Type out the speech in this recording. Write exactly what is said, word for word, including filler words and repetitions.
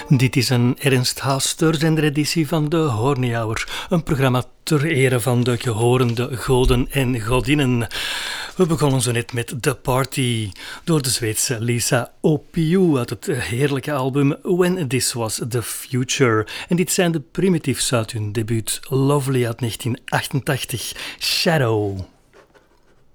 Dit is een Ernst Haas editie van de Horny Hour, een programma ter ere van de gehorende goden en godinnen. We begonnen zo net met The Party door de Zweedse Lisa Opiu uit het heerlijke album When This Was The Future. En dit zijn de Primitives uit hun debuut Lovely uit negentien achtentachtig, Shadow.